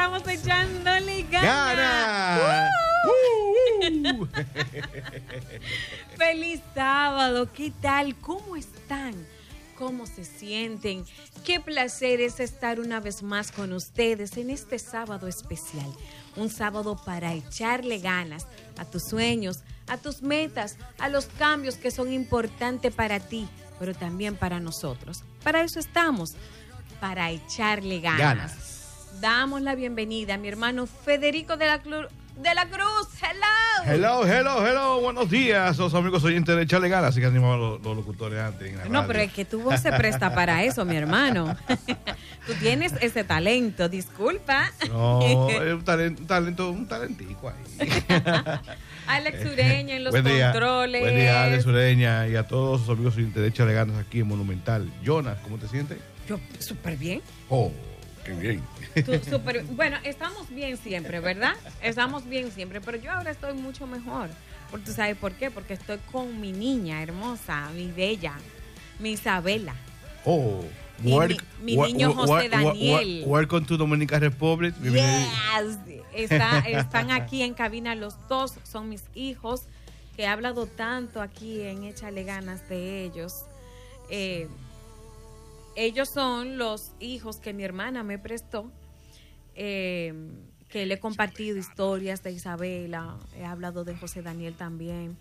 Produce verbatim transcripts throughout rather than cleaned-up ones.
estamos echándole ganas. ¡Gana! ¡Uh! Uh. Feliz sábado, ¿qué tal? ¿Cómo están? ¿Cómo se sienten? Qué placer es estar una vez más con ustedes en este sábado especial. Un sábado para echarle ganas a tus sueños, a tus metas, a los cambios que son importantes para ti, pero también para nosotros. Para eso estamos, para echarle ganas. ganas. Damos la bienvenida a mi hermano Federico de la, Clu- de la Cruz. Hello. Hello, hello, hello. Buenos días, los amigos oyentes de Echarle Ganas. Así que animaban los, los locutores antes. En la no, radio. pero es que tu voz se presta para eso, mi hermano. Tú tienes ese talento, disculpa. No, es un talento, un talento, un talentico ahí. Alex Ureña en los buen día, controles. Buen día, Alex Ureña, y a todos los amigos oyentes de Echarle Ganas aquí en Monumental. Jonas, ¿cómo te sientes? Yo, súper bien. Oh, qué bien. Tú, super, bueno, estamos bien siempre, ¿verdad? Estamos bien siempre, pero yo ahora estoy mucho mejor. Porque tú sabes por qué, porque estoy con mi niña hermosa, mi bella, mi Isabela. Oh, y work, mi, mi niño work, José work, Daniel. Work, welcome to Dominican Republic. Yes. Está, están aquí en cabina los dos, son mis hijos, que he hablado tanto aquí en Échale Ganas de ellos. Eh, ellos son los hijos que mi hermana me prestó. Eh, que le he compartido historias de Isabela, he hablado de José Daniel también,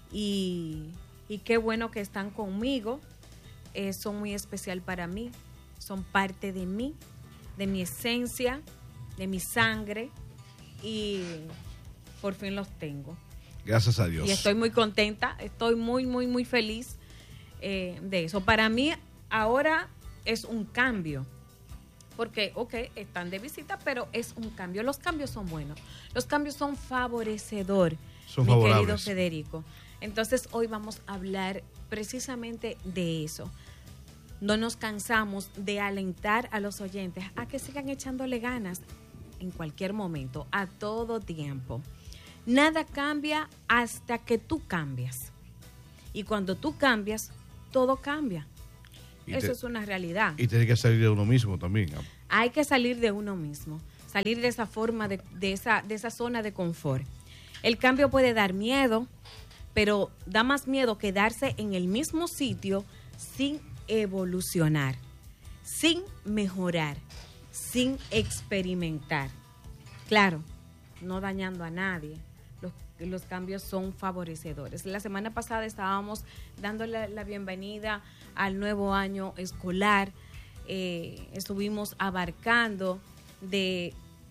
y, y qué bueno que están conmigo, eh, son muy especial para mí, son parte de mí, de mi esencia, de mi sangre, y por fin los tengo. Gracias a Dios. Y estoy muy contenta, estoy muy, muy, muy feliz eh, de eso. Para mí ahora es un cambio. Porque, ok, están de visita, pero es un cambio. Los cambios son buenos. Los cambios son favorecedor, son mi favorables. querido Federico. Entonces, hoy vamos a hablar precisamente de eso. No nos cansamos de alentar a los oyentes a que sigan echándole ganas en cualquier momento, a todo tiempo. Nada cambia hasta que tú cambias. Y cuando tú cambias, todo cambia. Y Eso te, es una realidad. Y tiene que salir de uno mismo también. Hay que salir de uno mismo, salir de esa forma, de, de, esa, de esa zona de confort. El cambio puede dar miedo, pero da más miedo quedarse en el mismo sitio sin evolucionar, sin mejorar, sin experimentar. Claro, no dañando a nadie. Los, los cambios son favorecedores. La semana pasada estábamos dándole la bienvenida al nuevo año escolar. Eh, estuvimos abarcando de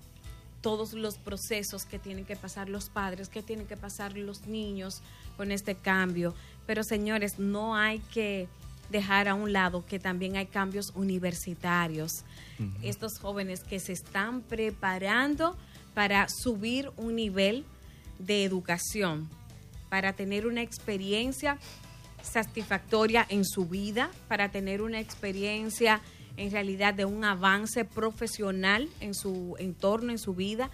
todos los procesos que tienen que pasar los padres, que tienen que pasar los niños con este cambio. Pero, señores, no hay que dejar a un lado que también hay cambios universitarios. Uh-huh. Estos jóvenes que se están preparando para subir un nivel de educación, para tener una experiencia satisfactoria en su vida, para tener una experiencia en realidad de un avance profesional en su entorno, en su vida.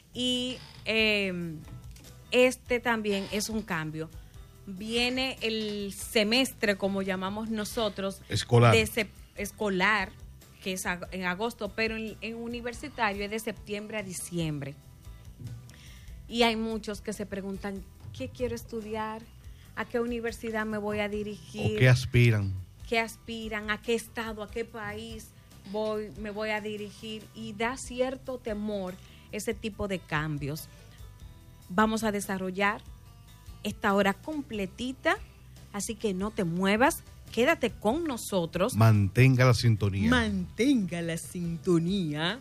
Y eh, este también es un cambio. Viene el semestre, como llamamos nosotros, escolar, de se- escolar que es ag- en agosto, pero en, en universitario es de septiembre a diciembre. Y hay muchos que se preguntan, ¿qué quiero estudiar? ¿A qué universidad me voy a dirigir? ¿O qué aspiran? ¿Qué aspiran? ¿A qué estado? ¿A qué país voy, me voy a dirigir? Y da cierto temor ese tipo de cambios. Vamos a desarrollar esta hora completita, así que no te muevas, quédate con nosotros. Mantenga la sintonía. Mantenga la sintonía.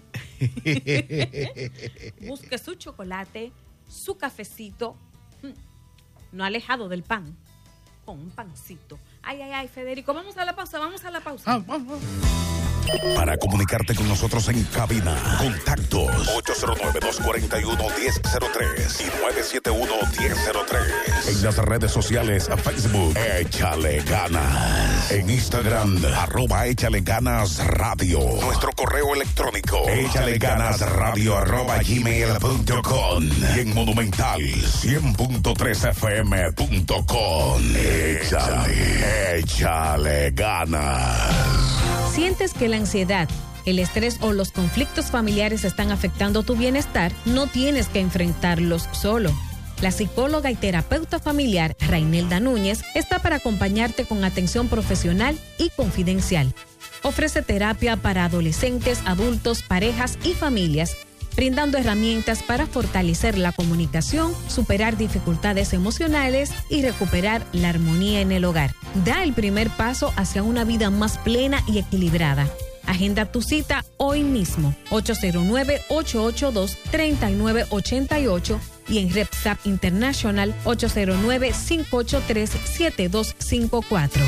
Busque su chocolate, su cafecito, no alejado del pan, con un pancito. Ay, ay, ay, Federico, vamos a la pausa, vamos a la pausa. Ah, ah, ah. Para comunicarte con nosotros en cabina, contactos ocho cero nueve, dos cuatro uno, uno cero cero tres y nueve siete uno, uno cero cero tres. En las redes sociales, Facebook, Échale Ganas. En Instagram, arroba Échale Ganas Radio. Nuestro correo electrónico, échale ganas radio arroba gmail punto com. Y en Monumental, cien punto tres F M punto com. Échale, échale ganas. ¿Sientes que la ansiedad el estrés o los conflictos familiares están afectando tu bienestar, no tienes que enfrentarlos solo. La psicóloga y terapeuta familiar Rainelda Núñez está para acompañarte con atención profesional y confidencial. Ofrece terapia para adolescentes, adultos, parejas y familias, brindando herramientas para fortalecer la comunicación, superar dificultades emocionales y recuperar la armonía en el hogar. Da el primer paso hacia una vida más plena y equilibrada. Agenda tu cita hoy mismo, ocho cero nueve, ocho ocho dos, tres nueve ocho ocho y en RepSap International ocho cero nueve, cinco ocho tres, siete dos cinco cuatro.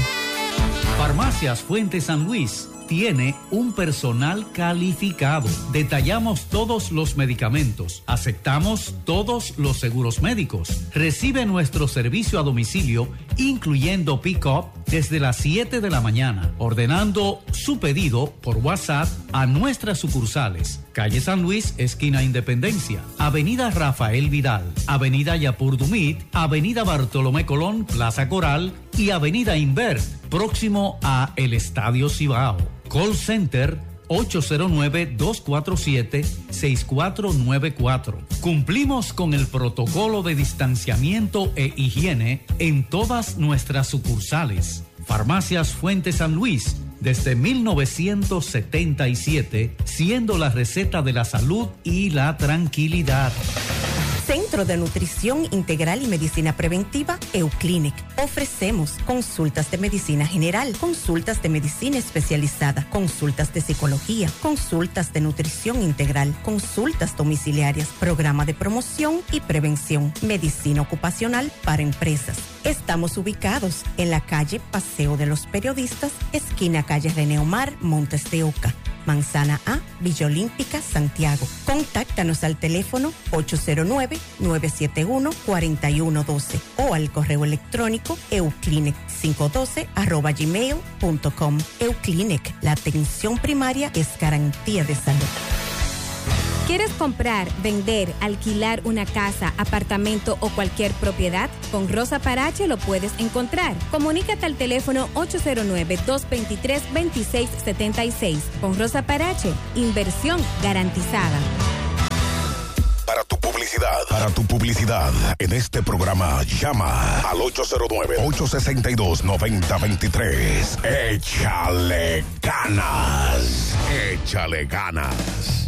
Farmacias Fuente San Luis tiene un personal calificado. Detallamos todos los medicamentos. Aceptamos todos los seguros médicos. Recibe nuestro servicio a domicilio, incluyendo pick-up, desde las siete de la mañana, ordenando su pedido por WhatsApp a nuestras sucursales. Calle San Luis, esquina Independencia, Avenida Rafael Vidal, Avenida Yapur Dumit, Avenida Bartolomé Colón, Plaza Coral y Avenida Invert, próximo a el Estadio Cibao. Call Center ocho cero nueve, dos cuatro siete, seis cuatro nueve cuatro. Cumplimos con el protocolo de distanciamiento e higiene en todas nuestras sucursales. Farmacias Fuente San Luis, desde mil novecientos setenta y siete, siendo la receta de la salud y la tranquilidad. Centro de Nutrición Integral y Medicina Preventiva, Euclinic. Ofrecemos consultas de medicina general, consultas de medicina especializada, consultas de psicología, consultas de nutrición integral, consultas domiciliarias, programa de promoción y prevención, medicina ocupacional para empresas. Estamos ubicados en la calle Paseo de los Periodistas, esquina calle René Omar, Montes de Oca. Manzana A, Villa Olímpica, Santiago. Contáctanos al teléfono ocho cero nueve, nueve siete uno, cuatro uno uno dos o al correo electrónico euclinic cinco uno dos arroba gmail punto com. Euclinic, la atención primaria es garantía de salud. ¿Quieres comprar, vender, alquilar una casa, apartamento o cualquier propiedad? Con Rosa Parache lo puedes encontrar. Comunícate al teléfono ocho cero nueve, dos dos tres, dos seis siete seis. Con Rosa Parache, inversión garantizada. Para tu publicidad, para tu publicidad en este programa, llama al ocho cero nueve, ocho seis dos, nueve cero dos tres. Échale ganas, échale ganas.